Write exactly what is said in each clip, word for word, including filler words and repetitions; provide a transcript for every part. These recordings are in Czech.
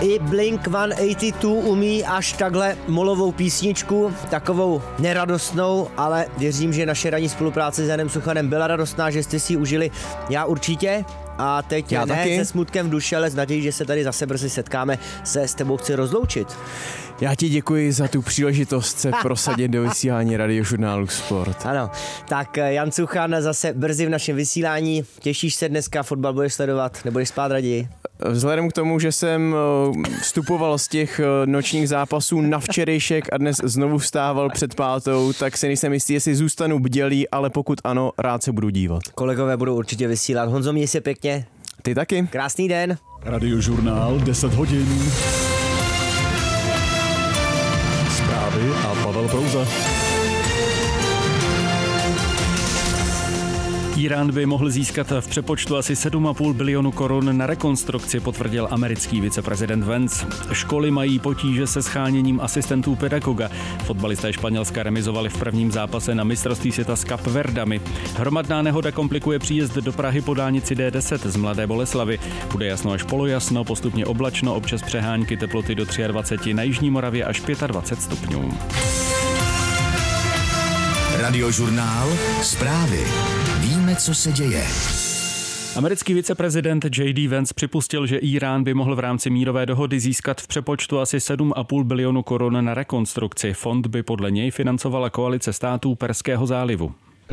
I Blink sto osmdesát dva umí až takhle molovou písničku, takovou neradostnou, ale věřím, že naše ranní spolupráce s Janem Suchanem byla radostná, že jste si ji užili. Já určitě. A teď Já ne taky. se smutkem v duši, ale s nadějí, že se tady zase brzy setkáme, se s tebou chci rozloučit. Já ti děkuji za tu příležitost se prosadit do vysílání Radiožurnálu Sport. Ano, tak Jan Suchan zase brzy v našem vysílání. Těšíš se dneska, fotbal budeš sledovat, nebudeš spát raději? Vzhledem k tomu, že jsem vstupoval z těch nočních zápasů na včerejšek a dnes znovu vstával před pátou, tak si nejsem jistý, jestli zůstanu bdělý, ale pokud ano, rád se budu dívat. Kolegové budou určitě vysílat. Honzo, měj se pěkně. Ty taky. Krásný den. Radiožurnál deset hodin. Zprávy a Pavel Prouza. Írán by mohl získat v přepočtu asi sedm a půl bilionu korun na rekonstrukci, potvrdil americký viceprezident Vance. Školy mají potíže se sháněním asistentů pedagoga. Fotbalisté Španělska remizovali v prvním zápase na mistrovství světa s Kapverdami. Hromadná nehoda komplikuje příjezd do Prahy po dálnici D deset z Mladé Boleslavi. Bude jasno až polojasno, postupně oblačno, občas přehánky, teploty do dvacet tři, na Jižní Moravě až dvacet pět stupňů. Radiožurnál Zprávy. Víme, co se děje. Americký viceprezident J D Vance připustil, že Írán by mohl v rámci mírové dohody získat v přepočtu asi sedm a půl bilionu korun na rekonstrukci. Fond by podle něj financovala koalice států Perského zálivu.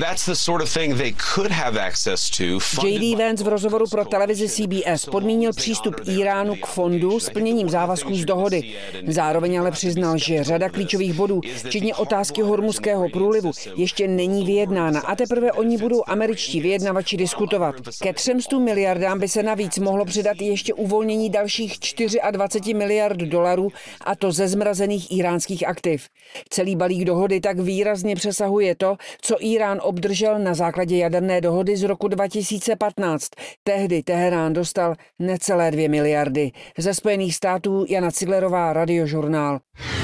J D Vance v rozhovoru pro televizi C B S podmínil přístup Íránu k fondu splněním závazků z dohody. Zároveň ale přiznal, že řada klíčových bodů, včetně otázky Hormuzského průlivu, ještě není vyjednána a teprve o ní budou američtí vyjednavači diskutovat. Ke třem stům miliardám by se navíc mohlo přidat ještě uvolnění dalších dvacet čtyři miliard dolarů, a to ze zmrazených íránských aktiv. Celý balík dohody tak výrazně přesahuje to, co Írán obdržel na základě jaderné dohody z roku dva tisíce patnáct. Tehdy Teherán dostal necelé dvě miliardy. Ze Spojených států Jana Ciglerová, Radiožurnál.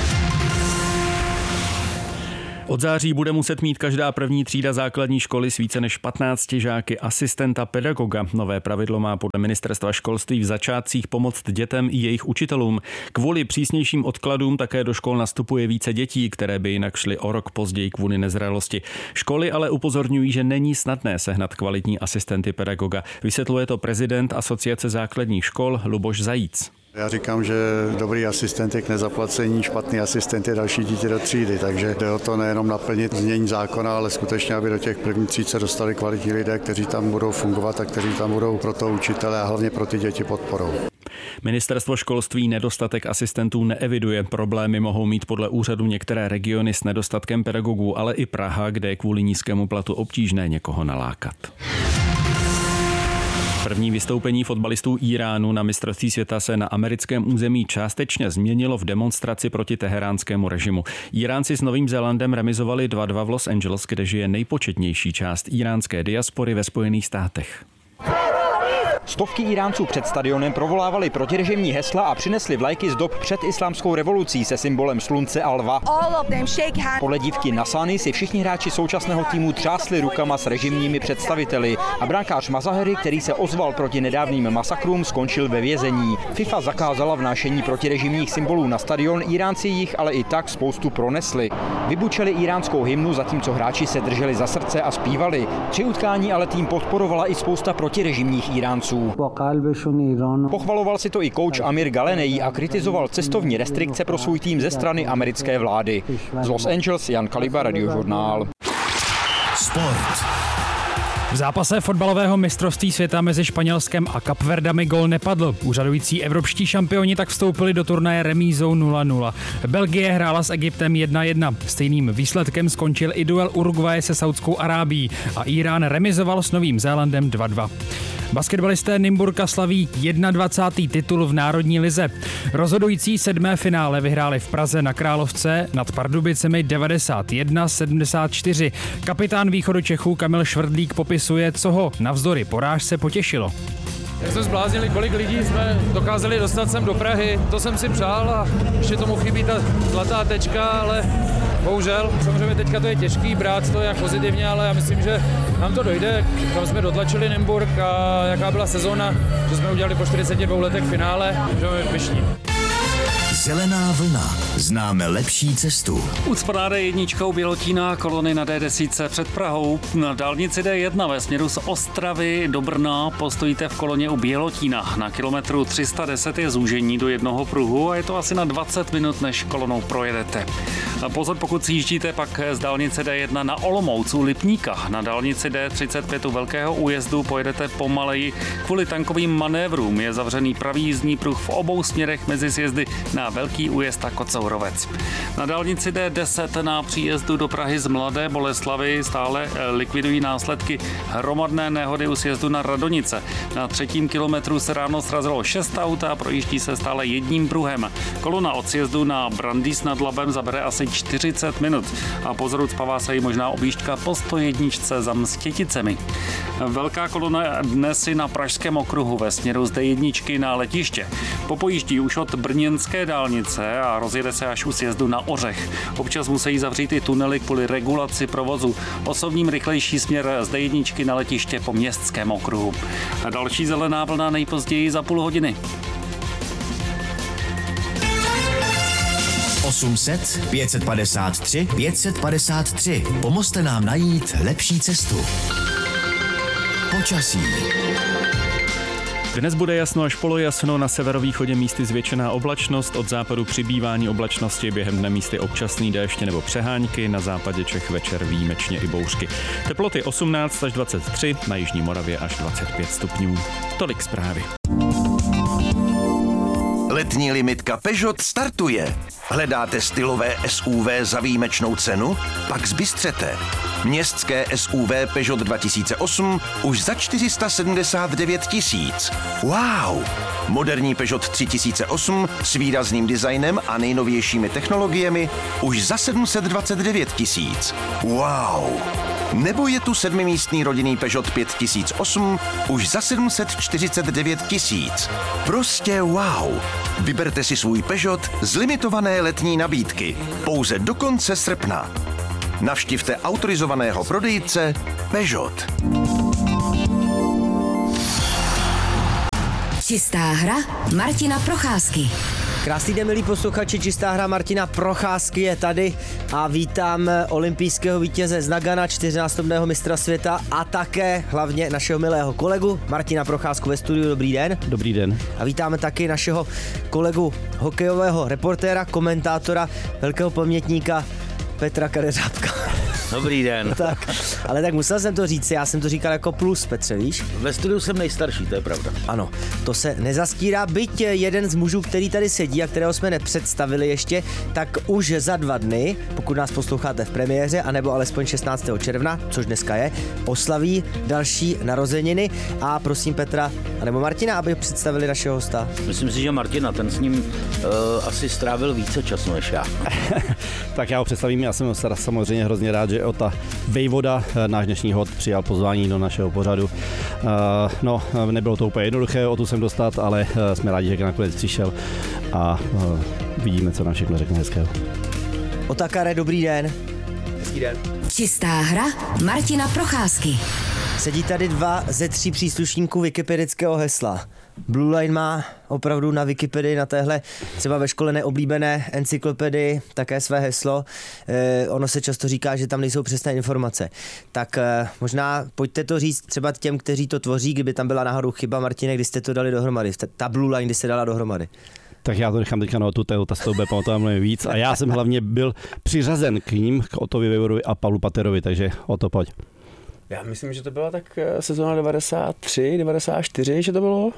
Od září bude muset mít každá první třída základní školy s více než patnácti žáky asistenta pedagoga. Nové pravidlo má podle ministerstva školství v začátcích pomoct dětem i jejich učitelům. Kvůli přísnějším odkladům také do škol nastupuje více dětí, které by jinak šly o rok později kvůli nezralosti. Školy ale upozorňují, že není snadné sehnat kvalitní asistenty pedagoga. Vysvětluje to prezident Asociace základních škol Luboš Zajíc. Já říkám, že dobrý asistent je k nezaplacení, špatný asistent je další dítě do třídy, takže jde o to nejenom naplnit znění zákona, ale skutečně, aby do těch prvních tříd se dostali kvalitní lidé, kteří tam budou fungovat a kteří tam budou pro to učitele a hlavně pro ty děti podporou. Ministerstvo školství nedostatek asistentů neeviduje. Problémy mohou mít podle úřadu některé regiony s nedostatkem pedagogů, ale i Praha, kde je kvůli nízkému platu obtížné někoho nalákat. První vystoupení fotbalistů Íránu na mistrovství světa se na americkém území částečně změnilo v demonstraci proti teheránskému režimu. Íránci s Novým Zélandem remizovali dva dva v Los Angeles, kde žije nejpočetnější část íránské diaspory ve Spojených státech. Stovky Íránců před stadionem provolávali protirežimní hesla a přinesli vlajky z dob před islámskou revolucí se symbolem slunce a lva. Podle dívky Nasani si všichni hráči současného týmu třásli rukama s režimními představiteli a brankář Mazahery, který se ozval proti nedávným masakrům, skončil ve vězení. FIFA zakázala vnášení protirežimních symbolů na stadion, Íránci jich ale i tak spoustu pronesli. Vybučeli íránskou hymnu, zatímco hráči se drželi za srdce a zpívali. Při utkání ale tým podporovala i spousta protirežimních Íránců. Pochvaloval si to i kouč Amir Galenei a kritizoval cestovní restrikce pro svůj tým ze strany americké vlády. Z Los Angeles Jan Kaliba, Radiožurnál. Sport. V zápase fotbalového mistrovství světa mezi Španělskem a Kapverdami gól nepadl. Úřadující evropští šampioni tak vstoupili do turnaje remízou nula nula. Belgie hrála s Egyptem jedna jedna. Stejným výsledkem skončil i duel Uruguaye se Saudskou Arábií a Írán remizoval s Novým Zélandem dva dva. Basketbalisté Nymburka slaví dvacátý první titul v Národní lize. Rozhodující sedmé finále vyhráli v Praze na Královce nad Pardubicemi devadesát jedna sedmdesát čtyři. Kapitán východu Čechů Kamil Švrdlík popisuje, co ho navzdory porážce potěšilo. Jak jsme zbláznili, kolik lidí jsme dokázali dostat sem do Prahy, to jsem si přál a ještě tomu chybí ta zlatá tečka, ale bohužel, samozřejmě teďka to je těžký brát to jak pozitivně, ale já myslím, že nám to dojde, kam jsme dotlačili Nymburk a jaká byla sezóna, že jsme udělali po čtyřiceti dvou letech finále, že jsme pyšní. Zelená vlna. Známe lepší cestu. Ucpaná D jedna Bělotína, kolony na D deset před Prahou. Na dálnici D jedna ve směru z Ostravy do Brna postojíte v koloně u Bělotína. Na kilometru tři sta deset je zúžení do jednoho pruhu a je to asi na dvacet minut, než kolonou projedete. A pozor, pokud si jíždíte pak z dálnice D jedna na Olomouc u Lipníka. Na dálnici D třicet pět u Velkého újezdu pojedete pomaleji. Kvůli tankovým manévrům je zavřený pravý jízdní pruh v obou směrech mezi sjezdy na Velký Újezd a Kocourovec. Na dálnici D deset na příjezdu do Prahy z Mladé Boleslavi stále likvidují následky hromadné nehody u sjezdu na Radonice. Na třetím kilometru se ráno srazilo šest aut a projíždí se stále jedním pruhem. Kolona od sjezdu na Brandýs nad Labem zabere asi čtyřicet minut a pozor, ucpává se jí možná objížďka po sto jedničce za Mstěticemi. Velká kolona dnes i na Pražském okruhu ve směru z D jedna na letiště. Popojíždí už od brněnské dálnice a rozjede se až u sjezdu na Ořech. Občas musí zavřít i tunely kvůli regulaci provozu. Osobním rychlejší směr z D jedna na letiště po městském okruhu. A další zelená vlna nejpozději za půl hodiny. osm set pět set padesát tři pět set padesát tři. Pomozte nám najít lepší cestu. Počasí. Dnes bude jasno až polojasno, na severovýchodě místy zvětšená oblačnost, od západu přibývání oblačnosti, během dne místy občasný déšť nebo přehánky, na západě Čech večer výjimečně i bouřky. Teploty osmnáct až dvacet tři, na jižní Moravě až dvacet pět stupňů. Tolik zprávy. Letní limitka Peugeot startuje. Hledáte stylové S U V za výjimečnou cenu? Pak zbystřete. Městské S U V Peugeot dva tisíce osm už za čtyři sta sedmdesát devět tisíc. Wow! Moderní Peugeot tři tisíce osm s výrazným designem a nejnovějšími technologiemi už za sedm set dvacet devět tisíc. Wow! Nebo je tu sedmimístný rodinný Peugeot pět tisíc osm už za sedm set čtyřicet devět tisíc. Prostě wow! Vyberte si svůj Peugeot z limitované letní nabídky. Pouze do konce srpna. Navštivte autorizovaného prodejce Peugeot. Čistá hra Martina Procházky. Krásný den, milí posluchači, čistá hra Martina Procházky je tady a vítám olympijského vítěze z Nagana, čtyřnásobného mistra světa a také hlavně našeho milého kolegu Martina Procházku ve studiu. Dobrý den. Dobrý den. A vítáme taky našeho kolegu hokejového reportéra, komentátora, velkého pamětníka Petra Kadeřábka. Dobrý den. Tak, ale tak musel jsem to říct, já jsem to říkal jako plus, Petře, víš? Ve studiu jsem nejstarší, to je pravda. Ano, to se nezastírá, byť jeden z mužů, který tady sedí a kterého jsme nepředstavili ještě, tak už za dva dny, pokud nás posloucháte v premiéře, anebo alespoň šestnáctého června, což dneska je, oslaví další narozeniny a prosím Petra, anebo Martina, aby představili našeho hosta. Myslím si, že Martina, ten s ním uh, asi strávil více času než já. Tak já ho představím, já jsem samozřejmě hrozně rád, že Ota Vejvoda, náš dnešní host, přijal pozvání do našeho pořadu. No, nebylo to úplně jednoduché Otu sem dostat, ale jsme rádi, že nakonec přišel a vidíme, co nám všechno řekne hezkého. Ota Kare, dobrý den. Hezký den. Čistá hra Martina Procházky. Sedí tady dva ze tří příslušníků wikipedického hesla. Blue Line má opravdu na Wikipedii, na téhle třeba ve škole neoblíbené encyklopedii také své heslo. E, ono se často říká, že tam nejsou přesné informace. Tak e, možná pojďte to říct třeba těm, kteří to tvoří, kdyby tam byla náhodou chyba, Martine, kdy jste to dali dohromady. Ta Blue Line, kdy se dala dohromady. Tak já to nechám teďka na Otu, ta z toho bude pamatovat mnohem víc. A já jsem hlavně byl přiřazen k ním, k Otovi Vejvodovi a Pavlu Paterovi, takže Oto, pojď. Já myslím, že to byla tak sezóna devadesát tři, devadesát čtyři, že to bylo.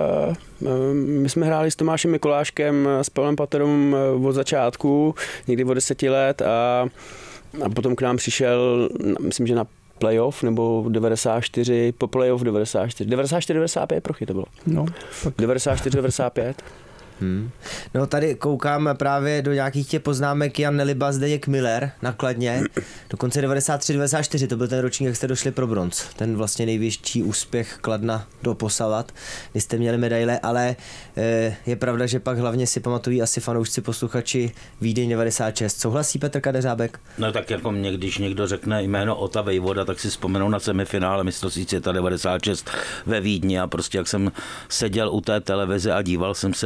My jsme hráli s Tomášem Mikuláškem, s Pavlem Paterom od začátku, někdy od deseti let a, a potom k nám přišel, myslím, že na playoff nebo devadesát čtyři, po playoff devadesát čtyři, devadesát čtyři devadesát pět prochy to bylo. No, devadesát čtyři devadesát pět. Hmm. No tady koukám právě do nějakých těch poznámek Jan Neliba, Zdeněk Miller na Kladně, dokonce devadesát tři devadesát čtyři, to byl ten ročník, jak jste došli pro bronz, ten vlastně největší úspěch Kladna doposavat, kdy jste měli medaile, ale e, je pravda, že pak hlavně si pamatují asi fanoušci, posluchači Vídeň devadesát šest. Souhlasí Petr Kadeřábek? No tak jako mě, když někdo řekne jméno Ota Vejvoda, tak si vzpomenou na semifinále mistrovství světa devadesát šest ve Vídni a prostě jak jsem seděl u té televize a díval jsem se, jak Ota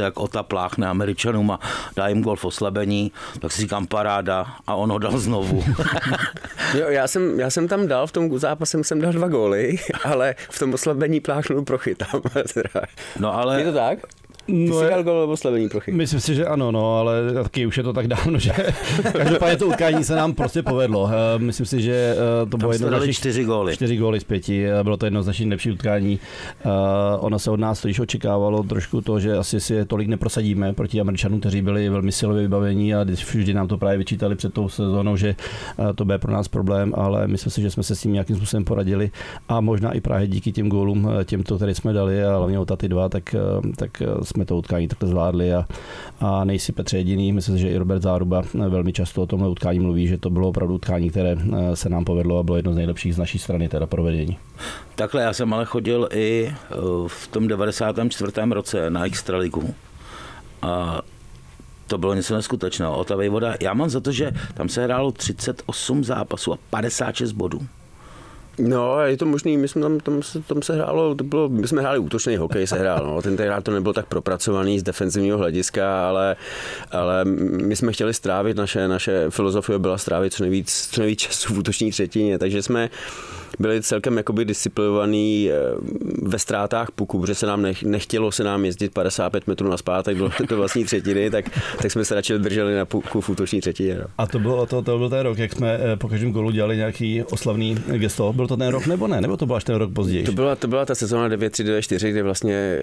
Kuba pláchne Američanům a dá jim gol v oslabení, tak si říkám paráda a on ho dal znovu. Jo, já jsem, já jsem tam dal, v tom zápase jsem dal dva góly, ale v tom oslabení pláchnul Prochy tam. No ale... Je to tak? Ty no jsi dal gól nebo oslabení Prochy? Myslím si, že ano, no, ale taky už je to tak dávno, že každopádně to utkání se nám prostě povedlo. Myslím si, že to bylo jedno z našich čtyři góly. Čtyři góly z pěti, bylo to jedno z našich nejlepších utkání. Ono se od nás totiž očekávalo trošku to, že asi si tolik neprosadíme proti Američanům, kteří byli velmi silově vybavení a vždy nám to právě vyčítali před tou sezónou, že to bude pro nás problém, ale myslím si, že jsme se s tím nějakým způsobem poradili a možná i právě díky těm gólům, těmto, které jsme dali a hlavně o ty dva, tak, tak jsme to utkání takhle zvládli a, a nejsi Petře jediný. Myslím si, že i Robert Záruba velmi často o tomhle utkání mluví, že to bylo opravdu utkání, které se nám povedlo a bylo jedno z nejlepších z naší strany teda provedení. Takhle já jsem ale chodil i v tom devadesátém čtvrtém roce na Extraligu a to bylo něco neskutečného. Ota Vejvoda, já mám za to, že tam se hrálo třicet osm zápasů a padesát šest bodů. No, je to možný, my jsme tam, tam, se, tam se hrálo, to bylo, my jsme hráli útočný hokej, se hrál, no. Tenkrát to nebylo tak propracovaný z defenzivního hlediska, ale, ale my jsme chtěli strávit, naše, naše filozofie byla strávit co nejvíc, co nejvíc času v útoční třetině, takže jsme byli celkem jakoby disciplinovaný ve ztrátách puku, protože se nám nech, nechtělo se nám jezdit padesát pět metrů nazpátek do, do vlastní třetiny, tak, tak jsme se radši drželi na puku v útoční třetině. No. A to, bylo, to, to byl ten rok, jak jsme po každém gólu dělali nějaký oslavný gesto. Byl to ten rok nebo ne? Nebo to byl až ten rok později? To byla, to byla ta sezóna devět tři devět čtyři, kde vlastně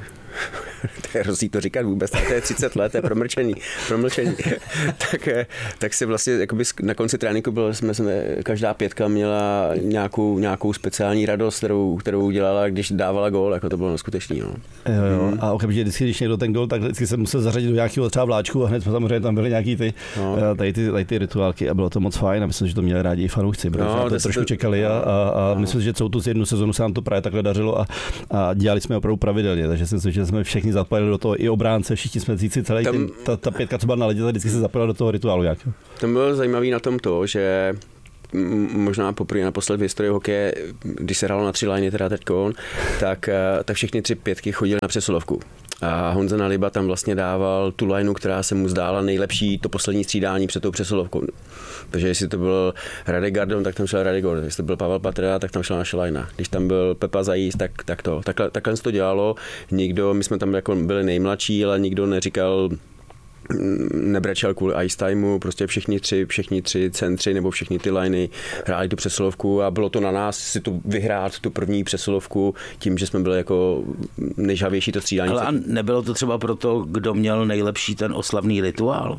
to je hrozný to říkat vůbec, to je třicet let, to je promlčení, promlčení. tak, tak si vlastně jakoby na konci tréninku bylo, jsme, jsme, každá pětka měla nějakou, nějakou speciální radost, kterou, kterou udělala, když dávala gól, jako to bylo neskutečný. No. Jo, jo. Hmm. A okamžitě vždycky, když někdo ten gól, tak vždycky se musel zařadit do nějakého třeba vláčku a hned jsme samozřejmě tam byly nějaký ty, no. tady, ty, tady ty rituálky a bylo to moc fajn a myslím, že to měli rádi i fanoušci, protože no, to trošku to... čekali a, a, a no. myslím, že celou tu jednu sezonu se nám to právě takhle dařilo a, a dělali jsme opravdu pravidelně, takže si myslím, že jsme všichni zapojili do toho i obránce, všichni jsme cíci celý tam, ten, ta, ta pětka, co byla na ledě, vždycky se zapojila do toho rituálu nějak. Tam bylo zajímavý na tom to, že možná poprvé naposled v historii hokeje, když se hrálo na tři liny, teda teďkon, tak, tak všechny tři pětky chodily na přesilovku. A Honza Naliba tam vlastně dával tu lineu, která se mu zdála nejlepší, to poslední střídání před tou přesilovkou. Takže jestli to byl Radek Gardon, tak tam šel Radek Gardon. Jestli to byl Pavel Patrera, tak tam šla naše linea. Když tam byl Pepa Zajíc, tak, tak to. Takhle, takhle se to dělalo. Nikdo, my jsme tam jako byli nejmladší, ale nikdo neříkal, nebrečel kvůli ice timeu, prostě všichni tři, všichni tři centři nebo všichni ty liney hráli tu přesilovku a bylo to na nás si tu vyhrát tu první přesilovku tím, že jsme byli jako nejžhavější to střídání. Ale a nebylo to třeba proto, kdo měl nejlepší ten oslavný rituál?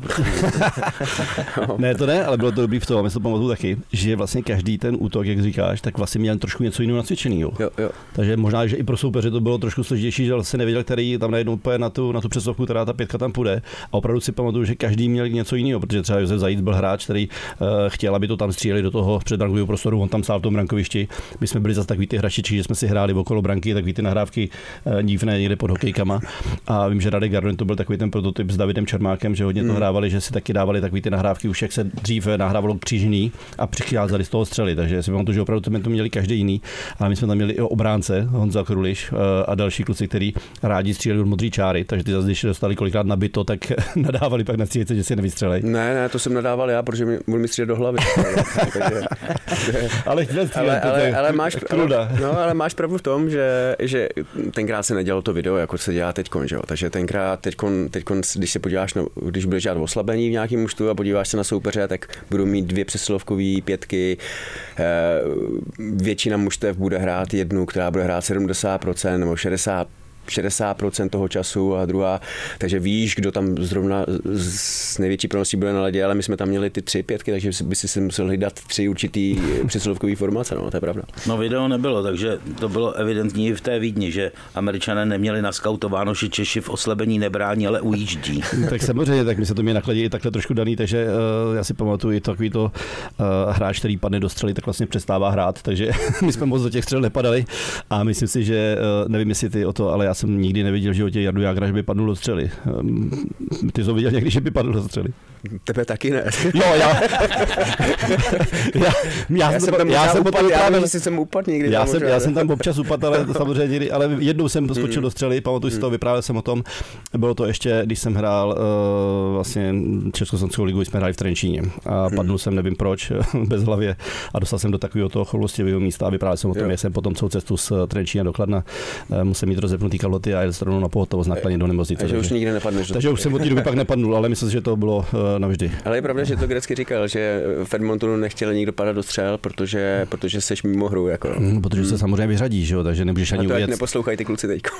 Ne, to ne, ale bylo to dobrý v tom, a my se to pamatuju taky, že vlastně každý ten útok, jak říkáš, tak vlastně měl trošku něco jiného nacvičený. Jo. Jo, jo. Takže možná, že i pro soupeře to bylo trošku složitější, že vlastně nevěděl, který tam najednou poje na tu, na tu přesilovku, která ta pětka tam půjde. A opravdu si pamatuju, že každý měl něco jiného, protože třeba Josef Zajíc byl hráč, který uh, chtěl, aby to tam stříleli do toho předbrankového prostoru, on tam stál v tom brankovišti. My jsme byli zase takový ty hračiči, že jsme si hráli okolo branky, takový ty nahrávky uh, dívné někde pod hokejkama. A vím, že Radek Gardon to byl takový ten prototyp s Davidem Čermákem, že hodně to hrávali, že si taky dávali takový ty nahrávky, už jak se dřív nahrávalo křížený a přicházeli z toho střely, takže si pamatuju, že opravdu to měli každý jiný, ale my jsme tam měli i obránce, Honza Kruliš uh, a další kluci, kteří rádi stříleli od modrý čáry, takže ty zase když dostali kolikrát nabito, tak nadávali pak na střílece, že si nevystřelej. Ne, ne, to jsem nadával já, protože mi byl mi střílet do hlavy. takže, ale, střílet, ale, ale, je, ale, máš, ale, no, ale máš pravdu v tom, že, že tenkrát se nedělalo to video, jako se dělá teďkon, že jo? Takže tenkrát, teďkon, teďkon, když se podíváš, na, když budeš dělat oslabení v nějakém mužstvu a podíváš se na soupeře, tak budou mít dvě přesilovkové pětky, většina mužstev bude hrát jednu, která bude hrát sedmdesát procent nebo šedesát procent toho času a druhá, takže víš, kdo tam zrovna s největší pravděpodobností bude na ledě, ale my jsme tam měli ty tři pětky, takže by si si musel hlídat tři určitý přesilovkový formace, no, to je pravda. No video nebylo, takže to bylo evidentní v té Vídni, že Američané neměli naskautováno, že Češi v oslabení nebrání, ale ujíždí. Tak samozřejmě, tak my se to měli nakladit i takhle trošku daný, takže uh, já si pamatuju i takový to uh, hráč, který padne do střely, tak vlastně přestává hrát, takže my jsme moc do těch střel nepadali a myslím si, že uh, nevím, jestli ty o to, ale já já jsem nikdy neviděl v životě Jardu Jágra, že by padl do střely. Ty jsi ho viděl někdy, že by padl do střely? Tebe taky ne. Jo, já. já, já, já jsem tam já jsem upad, já nevím, jestli jsem upadl někdy. Já, jsem, já jsem tam občas upadl, ale samozřejmě, ale jednou jsem skočil mm. do střely, pamatuju si to, vyprávěl jsem o tom. Bylo to ještě, když jsem hrál uh, vlastně Československou ligu, jsme hráli v Trenčíně a mm. padnul jsem, nevím proč, bez hlavě a dostal jsem do takového toho choulostivého místa a vyprávěl jsem o tom, že jsem potom celou cestu z Trenčína do Kladna uh, musel mít rozepnutý kalhoty a jel rovnou na pohotovost nakladně do nemocnice. Takže už nikdy nepadneš. Takže už jsem od té doby pak nepadnul, ale myslím, že to bylo uh, navždy. Ale je pravda, že to Grecky říkal, že v Edmontonu nechtěl nikdo padat do střel, protože, protože seš mimo hru. Jako. No, protože se samozřejmě vyřadíš, jo, takže nemůžeš ani ujet. ujet. Neposlouchají ty kluci teďko.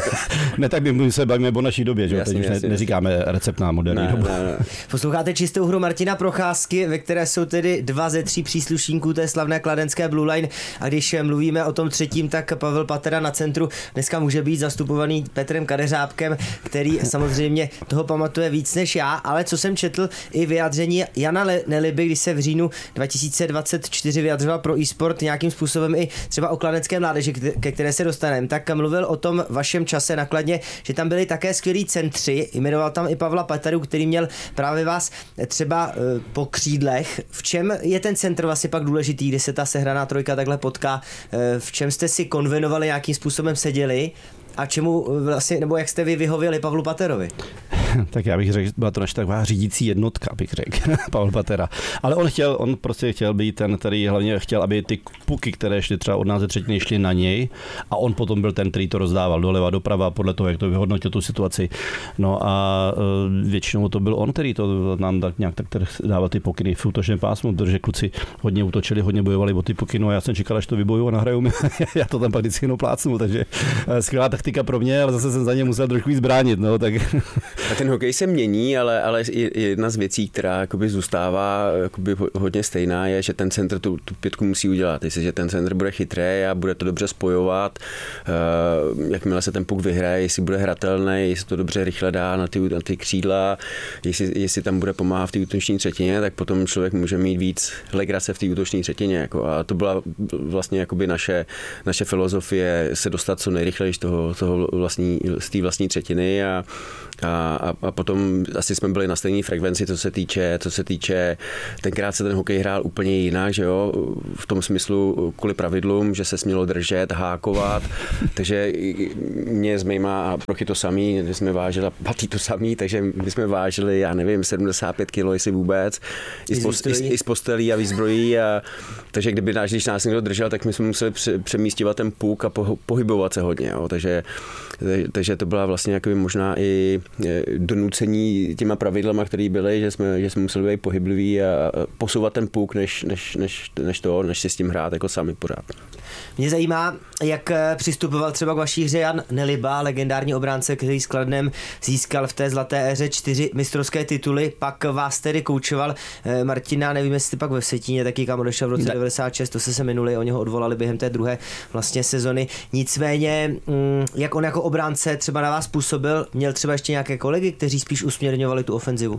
Ne, tak my se bavíme o naší době, že jo, teď už ne, neříkáme recept na moderní ne, dobu. Ne, ne. Posloucháte čistou hru Martina Procházky, ve které jsou tedy dva ze tří příslušníků té slavné kladenské Blue Line a když mluvíme o tom třetím, tak Pavel Patera na centru dneska může být zastupovaný Petrem Kadeřábkem, který samozřejmě toho pamatuje víc než já, ale co jsem četl i vyjádření Jana Neliby, když se v říjnu dva tisíce dvacet čtyři vyjadřoval pro e-sport nějakým způsobem i třeba o kladenské mládeži, ke které se dostaneme, tak mluvil o tom vašem čase na Kladně, že tam byli také skvělí centři, jmenoval tam i Pavla Pateru, který měl právě vás třeba po křídlech. V čem je ten centr vlastně pak důležitý, kdy se ta sehraná trojka takhle potká? V čem jste si konvenovali, nějakým způsobem seděli? A čemu vlastně, nebo jak jste vy vyhověli Pavlu Paterovi? Tak já bych řekl, byla to naše taková řídící jednotka, bych řekl, Pavel Patera. Ale on chtěl, on prostě chtěl být ten, který hlavně chtěl, aby ty puky, které šly třeba od nás ze třetiny, šly na něj a on potom byl ten, který to rozdával doleva, doprava, podle toho, jak to vyhodnotil tu situaci. No a většinou to byl on, který to nám tak nějak tak dával ty pokyny v útočném pásmu, protože kluci hodně útočili, hodně bojovali o ty pokyny, no a já jsem čekal, až to vybojují a nahrajou mi. Já to tam pak vždycky jenom plácnu, takže skvělá taktika pro mě, ale zase jsem za ně musel trošku víc bránit, no, tak. A ten hokej se mění, ale, ale jedna z věcí, která jakoby zůstává jakoby hodně stejná, je, že ten centr tu, tu pětku musí udělat. Jestliže ten centr bude chytrý a bude to dobře spojovat, uh, jakmile se ten puk vyhraje, jestli bude hratelný, jestli to dobře rychle dá na ty, na ty křídla, jestli, jestli tam bude pomáhat v té útoční třetině, tak potom člověk může mít víc legrace v té útoční třetině. Jako. A to byla vlastně jakoby naše, naše filozofie, se dostat co nejrychleji z toho, toho vlastní, z té vlastní třetiny a A, a potom asi jsme byli na stejné frekvenci, co se týče, co se týče, tenkrát se ten hokej hrál úplně jinak, že jo, v tom smyslu kvůli pravidlům, že se smělo držet, hákovat, takže mě s mýma a Prochy to samý, my jsme vážili, Patý to samý, takže my jsme vážili, já nevím, sedmdesát pět kilo, jestli vůbec, i z, post, i, i z postelí a výzbrojí, a, takže kdyby nás, když nás někdo držel, tak my jsme museli přemístěvat ten puk a pohybovat se hodně, jo, takže, takže to byla vlastně jakoby možná i donucení těma pravidlama, které byly, že jsme, že jsme museli být pohybliví a posouvat ten puk, než, než, než, než to, než si s tím hrát jako sami pořád. Mě zajímá, jak přistupoval třeba k vaší hře Jan Neliba, legendární obránce, který s Kladnem získal v té zlaté éře čtyři mistrovské tituly, pak vás tedy koučoval. Martina, nevím, jestli pak ve Vsetíně taky kam odešel v roce ne. devadesát šest, to se se minuli, oni ho odvolali během té druhé vlastně sezony. Nicméně, jak on jako obránce třeba na vás působil, měl třeba ještě nějaké kolegy, kteří spíš usměrňovali tu ofenzivu?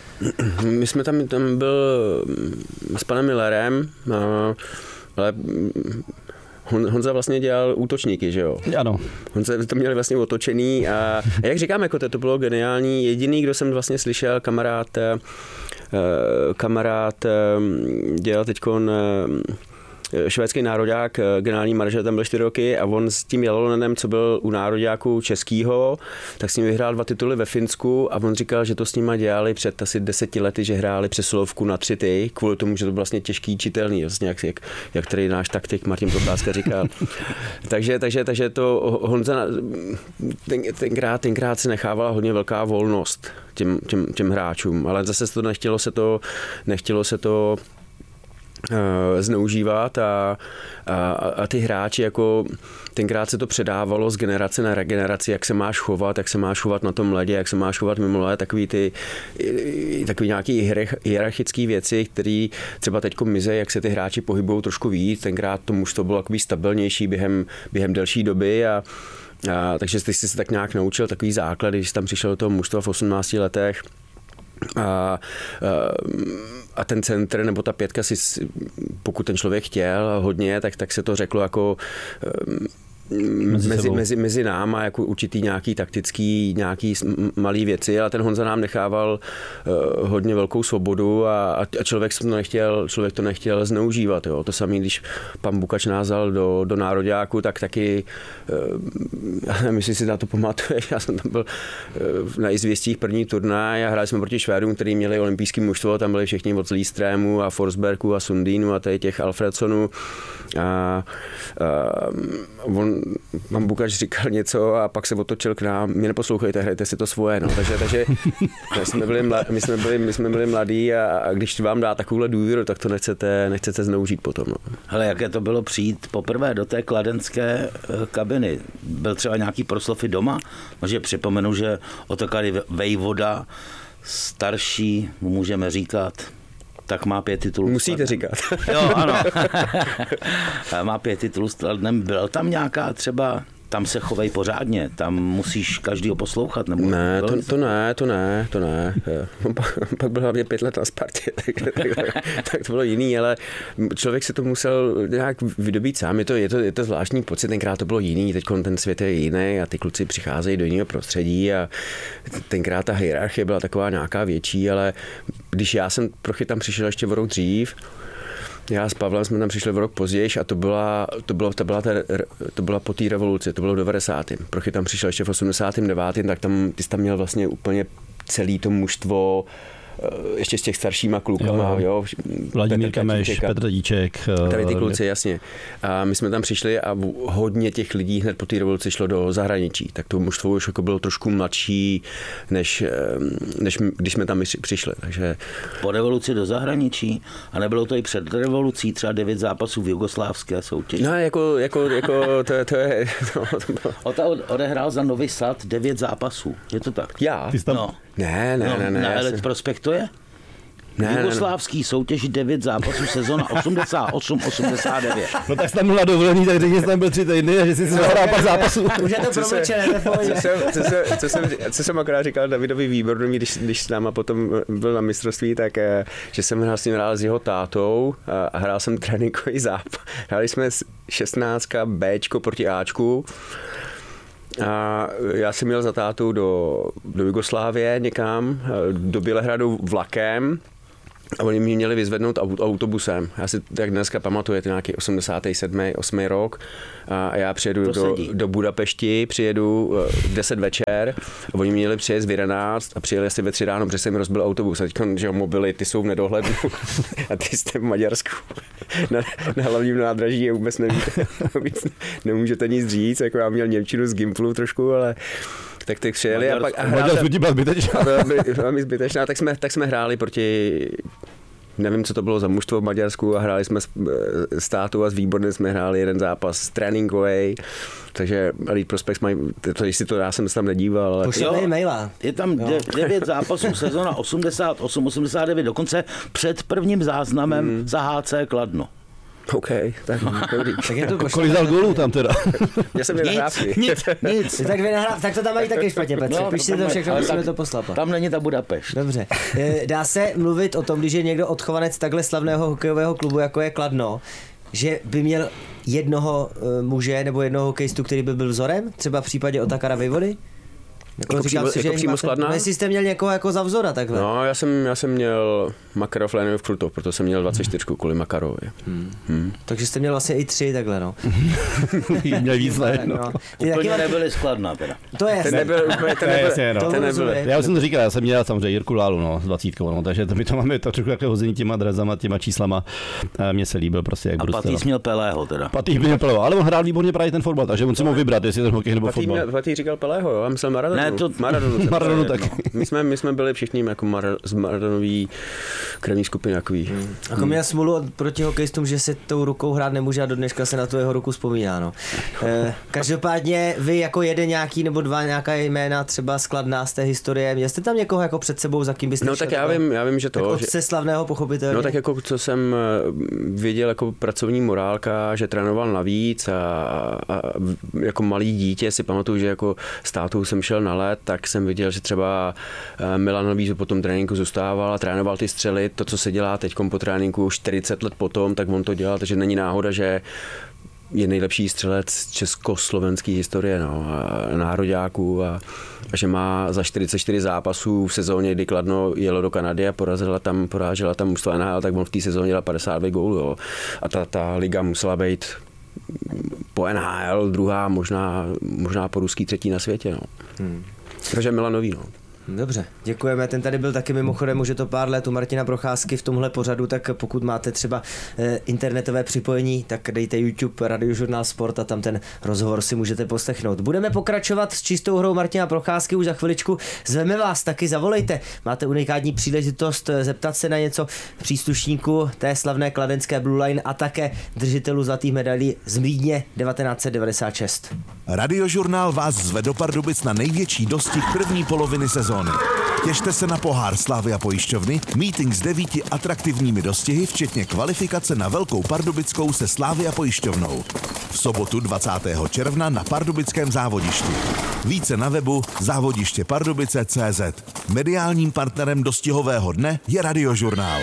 My jsme tam, tam byl s panem Millerem, ale Honza vlastně dělal útočníky, že jo? Ano. Honza to měli vlastně otočený a, a jak říkám, jako to, to bylo geniální. Jediný, kdo jsem vlastně slyšel, kamarád, kamarád dělal teďkon švédský nároďák, generální manažer, tam byl čtyři roky a on s tím Jalonenem, co byl u nároďáku českýho, tak s ním vyhrál dva tituly ve Finsku a on říkal, že to s nima dělali před asi deseti lety, že hráli přesilovku na tři ty, kvůli tomu, že to bylo vlastně těžký čitelný, vlastně jak, jak, jak tady náš taktik Martin Procházka říkal. takže, takže, takže to Honza ten, tenkrát, tenkrát se nechávala hodně velká volnost těm, těm, těm hráčům, ale zase to nechtělo se to, nechtělo se to zneužívat a, a, a ty hráči jako tenkrát se to předávalo z generace na generaci, jak se máš chovat, jak se máš chovat na tom ledě, jak se máš chovat mimo led, takový ty takový nějaký hierarchické věci, které třeba teďko mizí, jak se ty hráči pohybují trošku víc, tenkrát to mužstvo bylo takový stabilnější během, během delší doby a A, takže ty jsi se tak nějak naučil takový základ, když jsi tam přišel do toho mužstva v osmnácti letech. A, a, a ten centr nebo ta pětka si, pokud ten člověk chtěl hodně, tak, tak se to řeklo jako mezi, mezi, mezi, mezi náma jako určitý nějaký taktický, nějaký malý věci, ale ten Honza nám nechával uh, hodně velkou svobodu a, a člověk to nechtěl, člověk to nechtěl zneužívat. Jo. To samé, když pan Bukač nás dal do, do nároďáku, tak taky, uh, já nevím, jestli si na to pamatuješ, já jsem tam byl uh, na Izvěstích první turnaj a hráli jsme proti Švédům, který měli olympijský mužstvo, tam byli všichni od Lidstrému a Forsbergu a Sundínu a tady těch Alfredsonů. A, a on, pan Bukač říkal něco a pak se otočil k nám, mě neposlouchejte, hrajte si to svoje, no. takže, takže my, jsme byli mladí, my, jsme byli, my jsme byli mladí a, a když vám dá takovouhle důvěru, tak to nechcete, nechcete zneužít potom. No. Hele, jaké to bylo přijít poprvé do té kladenské kabiny? Byl třeba nějaký proslov i doma? Protože připomenu, že Otakar Vejvoda, starší, můžeme říkat, tak má pět titulů. Musíte říkat. Jo, ano. Má pět titulů s Kladnem. Byl tam nějaká třeba, tam se chovej pořádně, tam musíš každýho poslouchat? Nebo ne, to, to ne, to ne, to ne. Pak, pak byl hlavně pět let na Spartě, tak, tak, tak to bylo jiný, ale člověk se to musel nějak vydobít sám. Je to, je to, je to zvláštní pocit, tenkrát to bylo jiný, teď ten svět je jiný a ty kluci přicházejí do jiného prostředí a tenkrát ta hierarchie byla taková nějaká větší, ale když já jsem prochy tam přišel ještě o rok dřív, já s Pavlem jsme tam přišli v rok později a to byla, to bylo, to byla, ta, to byla po té revoluci, to bylo v devadesátém Prochy tam přišel ještě v osmdesátém devátém tak tam, ty jsi tam měl vlastně úplně celý to mužstvo, ještě s těch staršíma klukama, jo. jo. Vladimír Kameš, Petr Díček. Tady ty kluci, jasně. A my jsme tam přišli a hodně těch lidí hned po té revoluci šlo do zahraničí. Tak to mužstvo už jako bylo trošku mladší, než, než když jsme tam přišli. Takže... Po revoluci do zahraničí? A nebylo to i před revolucí třeba devět zápasů v jugoslávské soutěži? No, jako, jako, jako to, to je... No, to bylo... Ota odehrál za Novi Sad devět zápasů. Je to tak? Já? Ty jsi tam... No. Ne, ne, no, ne, ne. Na Elite Prospektu je? Ne, jugoslávský soutěži devět zápasů, sezona osmdesát osm osmdesát devět. No tak jsi tam byl na dovolený, tak řekni, že tam byl tři týdny a že jsi si zahrál pár zápasů. Už je to promlčené, co, jsem, co, jsem, co, jsem, co jsem akorát říkal Davidovi Výbornovi, když, když s náma potom byl na mistrovství, tak že jsem hrál s ním hrál s jeho tátou a hrál jsem tréninkový zápas. Hráli jsme šestnáctka Bčko proti Ačku. A já jsem měl za tátu do, do Jugoslávie někam, do Bělehradu vlakem a oni mě měli vyzvednout autobusem. Já si tak dneska pamatuju, je to nějaký osmdesátý sedmý osmý rok a já přijedu do, do Budapešti, přijedu v deset večer a oni měli přijet v jedenáct a přijeli asi ve tři ráno, protože jsem mi rozbil autobus. A teď, že mobily, ty jsou v nedohlednu a ty jste v Maďarsku. Na, na hlavním nádraží je vůbec nevíte, nemůžete nic říct, jako já měl němčinu z Gimplu trošku, ale tak teď přijeli a pak a hráli, byla zbytečná. Velmi zbytečná, tak jsme, tak jsme hráli proti, nevím, co to bylo za mužstvo v Maďarsku a hráli jsme s tátou a s Výborným jsme hráli jeden zápas tréninkovej, takže Elite Prospects mají, to, když si to já jsem se tam nedíval. Ale... Pošlej maila. Je tam devět zápasů, sezona osmdesát osm osmdesát devět, dokonce před prvním záznamem hmm. za H C Kladno. OK, tak dobrý. Tak je to kolik dal gólů tam teda? Já jsem měl nahrávky. Nic, nic. Tak, nahrá... tak to tam mají taky špatně, Petře. No, Píš si to všechno, musíme to poslat. Tam není ta Budapešť. Dobře. Dá se mluvit o tom, když je někdo odchovanec takhle slavného hokejového klubu, jako je Kladno, že by měl jednoho muže nebo jednoho hokejistu, který by byl vzorem? Třeba v případě Otakara Vejvody? Jako, jako přímo, si, jako přímo Skladna? Jestli jste měl někoho jako za vzora takhle. No, já jsem, já jsem měl Makarov, Lénojov, Krutov, proto jsem měl dvacet čtyři kvůli Makarovi. Hmm. Hmm. Takže jste měl vlastně i tři takhle, no. Měl víc, ne? No. No. Úplně máte... nebyli Skladna teda. To je. Ten nebyl úplně, ten nebyl, jasně, no. ten nebyl. Já už jsem to říkal, já jsem měl samozřejmě Jirku Lálu, no, s dvacítkou, no, takže my to máme tak trošku takhle hození těma drazama, těma číslama. Mně se líbil prostě, jak Bruce. A Patýs měl Pelého teda. Patýs měl Pelého, ale on hrál výborně právě ten fotbal, takže on si mohl vybrat, jestli ten hokej nebo fotbal. Patýs říkal Pelého, jo, já myslel Maradonu. Ne, to Maradonu. Maradonu tak. No. My, jsme, my jsme byli všichni jako Mar- z Maradonový krevní skupiny takový. Hmm. Jako hmm. měl smůlu proti hokejistům, že se tou rukou hrát nemůže a do dneška se na tu jeho ruku vzpomíná. No. E, každopádně vy jako jeden nějaký nebo dva nějaká jména třeba skladná z té historie, měl jste tam někoho jako před sebou, za kým byste No tak já vím, já vím, že to. Od se slavného pochopitelně. No tak jako co jsem viděl jako pracovní morálka, že trénoval navíc a, a jako malý dítě si pamatuju, že jako s tátou jsem šel na let, tak jsem viděl, že třeba Milan Novízu po tom tréninku zůstával a trénoval ty střely, to, co se dělá teď po tréninku čtyřicet let potom, tak on to dělal, takže není náhoda, že je nejlepší střelec československé historie, no, a nároďáků a, a že má za čtyřicet čtyři zápasů v sezóně, kdy Kladno jelo do Kanady a porazila tam, porážela tam mužstvo N H L, tak on v té sezóně dělal padesát dva gólů, jo. A ta, ta liga musela být po N H L druhá, možná, možná po ruský třetí na světě, no. Hmm. Takže Milanový, no. Dobře, děkujeme. Ten tady byl taky mimochodem, už je to pár let u Martina Procházky v tomhle pořadu, tak pokud máte třeba eh, internetové připojení, tak dejte YouTube Radiožurnál Sport a tam ten rozhovor si můžete poslechnout. Budeme pokračovat s čistou hrou Martina Procházky už za chviličku. Zveme vás, taky zavolejte. Máte unikátní příležitost zeptat se na něco příslušníku té slavné kladenské Blue Line a také držitelů zlatých medailí z Vídně devatenáct set devadesát šest. Radiožurnál vás zve do Pardubic na největší dostih první poloviny sezóny. Těšte se na pohár Slavia pojišťovny, meeting s devíti atraktivními dostihy, včetně kvalifikace na Velkou Pardubickou se Slavia pojišťovnou. V sobotu dvacátého června na pardubickém závodišti. Více na webu závodiště pardubice tečka cé zet. Mediálním partnerem dostihového dne je Radiožurnál.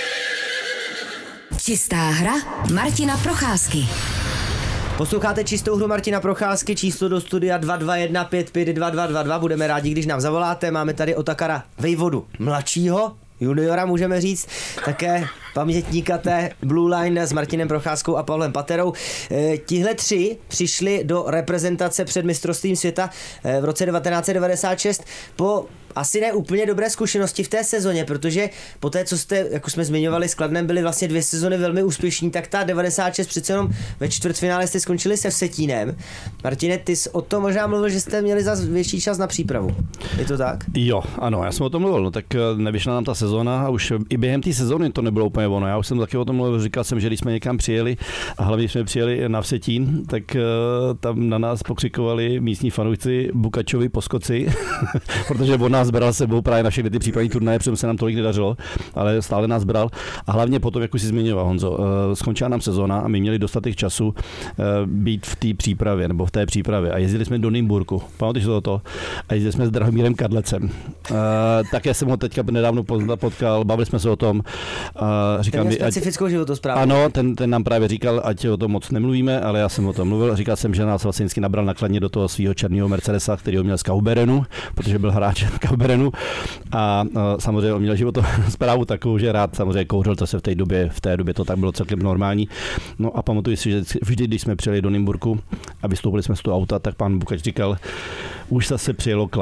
Čistá hra Martina Procházky. Posloucháte čistou hru Martina Procházky, číslo do studia dva dva jedna pět pět dva dva dva dva. Budeme rádi, když nám zavoláte. Máme tady Otakara Vejvodu mladšího, juniora můžeme říct, také pamětníka té Blue Line s Martinem Procházkou a Pavlem Paterou. E, tihle tři přišli do reprezentace před mistrovstvím světa e, v roce devatenáct set devadesát šest po asi ne úplně dobré zkušenosti v té sezóně, protože po té, co jste, jako jsme zmiňovali, s Kladnem byly vlastně dvě sezony velmi úspěšní, tak ta devadesát šest přece jenom ve čtvrtfinále jste skončili se Vsetínem. Martine, ty jsi o tom možná mluvil, že jste měli za větší čas na přípravu. Je to tak? Jo, ano, já jsem o tom mluvil, no tak nevyšla nám ta sezóna a už i během té sezóny to nebylo úplně ono. Já už jsem taky o tom mluvil, říkal jsem, že když jsme někam přijeli a hlavně když jsme přijeli na Vsetín, tak uh, tam na nás pokřikovali místní fanoušci Bukačovi poskoci, protože on nás bral sebou právě na všechny ty případní turnaje, protože se nám tolik nedařilo, ale stále nás bral. A hlavně potom, jak už si zmiňoval, Honzo, uh, skončila nám sezóna a my měli dostatek času uh, být v té přípravě, nebo v té přípravě. A jezdili jsme do Nymburku, pamatuješ to to? A jezdili jsme s Drahomírem Kadlecem. Uh, také jsem ho teďka nedávno potkal, bavili jsme se o tom. Uh, říkal ten mi, specifickou ať, životosprávu. Ano, ten, ten nám právě říkal, ať o tom moc nemluvíme, ale já jsem o tom mluvil. Říkal jsem, že nás vlastně vždycky nabral na Kladně do toho svého černého Mercedesa, který ho měl z Kauberenu, protože byl hráč Kauberenu. A uh, samozřejmě on měl život zprávu takovou, že rád samozřejmě kouřil, to se v té době, v té době to tak bylo celkem normální. No a pamatuju si, že vždy, když jsme přijeli do Nymburku a vystoupili jsme z toho auta, tak pan Bukač říkal, už zase přijelo Klad.